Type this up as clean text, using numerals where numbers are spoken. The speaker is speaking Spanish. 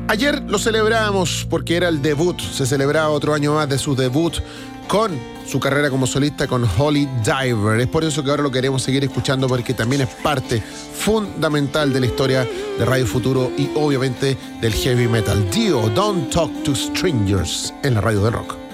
Ayer lo celebramos porque era el debut, se celebraba otro año más de su debut con su carrera como solista con Holy Diver. Es por eso que ahora lo queremos seguir escuchando, porque también es parte fundamental de la historia de Radio Futuro y obviamente del heavy metal. Dio, Don't Talk to Strangers, en la radio del rock.